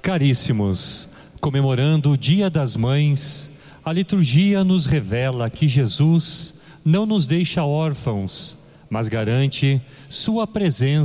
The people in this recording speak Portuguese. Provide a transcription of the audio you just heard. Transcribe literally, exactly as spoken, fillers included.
Caríssimos, comemorando o Dia das Mães, a liturgia nos revela que Jesus não nos deixa órfãos, mas garante sua presença